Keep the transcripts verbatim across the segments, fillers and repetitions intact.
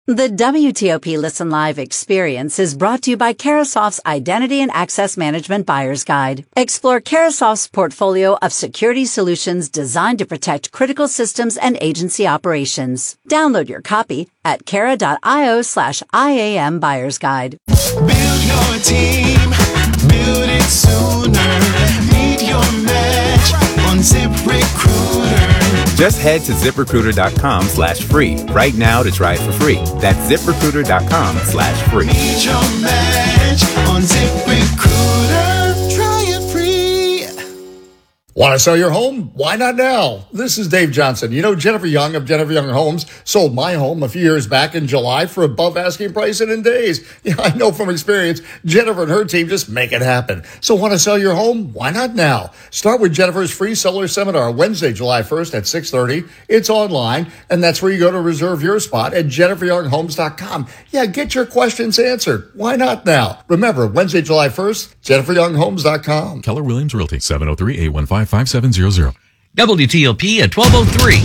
The W T O P Listen Live experience is brought to you by Carahsoft's Identity and Access Management Buyer's Guide. Explore Carahsoft's portfolio of security solutions designed to protect critical systems and agency operations. Download your copy at cara.io slash IAM Buyer's Guide. Build your team, build it sooner. Meet your match on ZipRecruiter. Just head to ZipRecruiter.com slash free right now to try it for free. That's ZipRecruiter.com slash free. Meet your match on ZipRecruiter. Try it free. Want to sell your home? Why not now? This is Dave Johnson. You know, Jennifer Young of Jennifer Young Homes sold my home a few years back in July for above asking price and in days. Yeah, I know from experience, Jennifer and her team just make it happen. So want to sell your home? Why not now? Start with Jennifer's free seller seminar Wednesday, July first at six thirty. It's online, and that's where you go to reserve your spot at Jennifer Young Homes dot com. Yeah, get your questions answered. Why not now? Remember, Wednesday, July first, Jennifer Young Homes dot com. Keller Williams Realty, seven oh three, eight one five, five seven zero zero. W T O P at twelve oh three.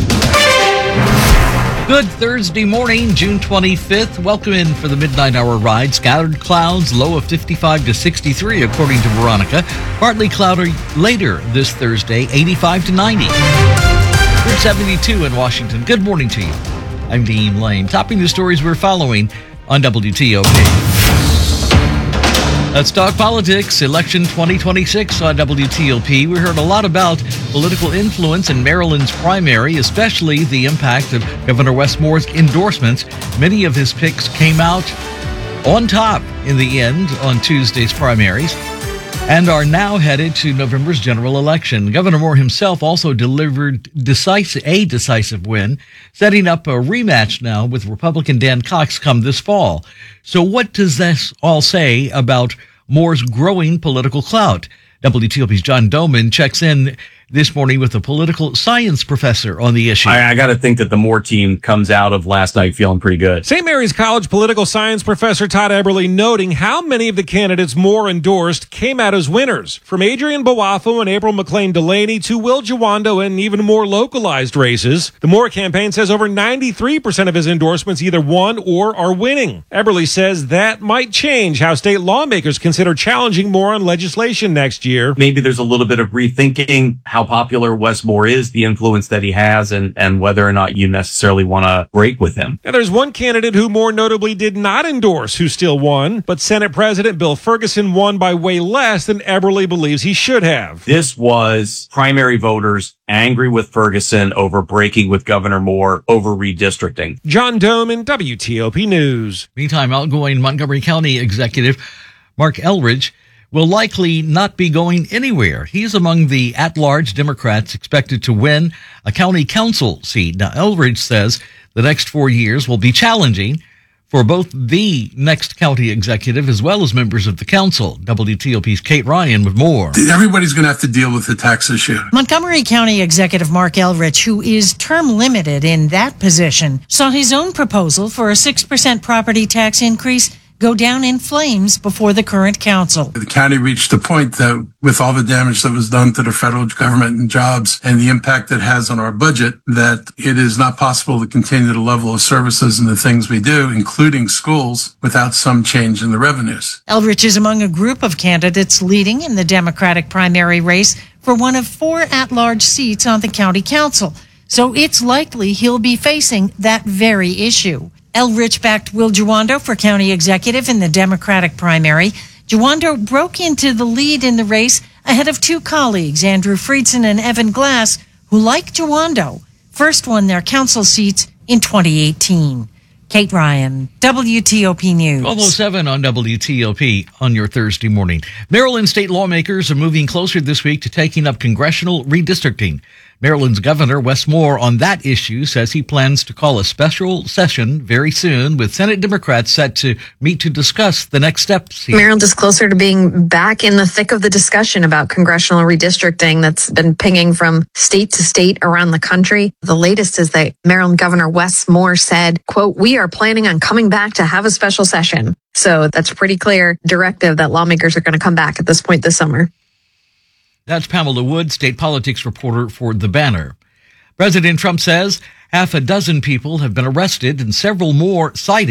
Good Thursday morning, June twenty-fifth. Welcome in for the midnight hour ride. Scattered clouds, low of fifty-five to sixty-three, according to Veronica. Partly cloudy later this Thursday, eighty-five to ninety. We're seventy-two in Washington. Good morning to you. I'm Dean Lane. Topping the stories we're following on W T O P. Let's talk politics. Election twenty twenty-six on W T O P. We heard a lot about political influence in Maryland's primary, especially the impact of Governor Wes Moore's endorsements. Many of his picks came out on top in the end on Tuesday's primaries and are now headed to November's general election. Governor Moore himself also delivered decisive, a decisive win, setting up a rematch now with Republican Dan Cox come this fall. So what does this all say about Moore's growing political clout? W T O P's John Domen checks in this morning with a political science professor on the issue. I, I got to think that the Moore team comes out of last night feeling pretty good. Saint Mary's College political science professor Todd Eberly noting how many of the candidates Moore endorsed came out as winners, from Adrian Boafo and April McLean Delaney to Will Jawando and even more localized races. The Moore campaign says over ninety-three percent of his endorsements either won or are winning. Eberly says that might change how state lawmakers consider challenging Moore on legislation next year. Maybe there's a little bit of rethinking how popular Wes Moore is, the influence that he has, and, and whether or not you necessarily want to break with him. Now, there's one candidate who Moore notably did not endorse who still won, but Senate President Bill Ferguson won by way less than Eberly believes he should have. This was primary voters angry with Ferguson over breaking with Governor Moore over redistricting. John Domen, W T O P News. Meantime, outgoing Montgomery County Executive Mark Elridge will likely not be going anywhere. He's among the at-large Democrats expected to win a county council seat. Now, Elridge says the next four years will be challenging for both the next county executive as well as members of the council. W T O P's Kate Ryan with more. Everybody's going to have to deal with the tax issue. Montgomery County Executive Mark Elridge, who is term limited in that position, saw his own proposal for a six percent property tax increase go down in flames before the current council. The county reached a point that with all the damage that was done to the federal government and jobs and the impact it has on our budget, that it is not possible to continue the level of services and the things we do, including schools, without some change in the revenues. Elridge is among a group of candidates leading in the Democratic primary race for one of four at-large seats on the county council. So it's likely he'll be facing that very issue. Elridge backed Will Jawando for county executive in the Democratic primary. Jawando broke into the lead in the race ahead of two colleagues, Andrew Friedson and Evan Glass, who, like Jawando, first won their council seats in twenty eighteen. Kate Ryan, W T O P News. twelve oh seven on W T O P on your Thursday morning. Maryland state lawmakers are moving closer this week to taking up congressional redistricting. Maryland's Governor Wes Moore on that issue says he plans to call a special session very soon with Senate Democrats set to meet to discuss the next steps here. Maryland is closer to being back in the thick of the discussion about congressional redistricting that's been pinging from state to state around the country. The latest is that Maryland Governor Wes Moore said, quote, "We are planning on coming back to have a special session." So that's a pretty clear directive that lawmakers are going to come back at this point this summer. That's Pamela Wood, state politics reporter for The Banner. President Trump says half a dozen people have been arrested and several more cited